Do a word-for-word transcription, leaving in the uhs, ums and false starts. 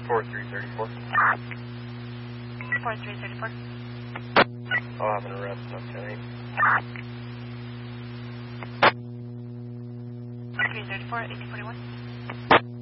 four three thirty-four. four three thirty-four. I'll have an arrest on ten eight. three thirty-four, eighteen forty-one.